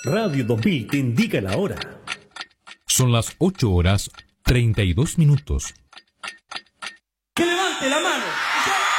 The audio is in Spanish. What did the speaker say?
Radio 2000 te indica la hora. Son las 8:32. ¡Que levante la mano!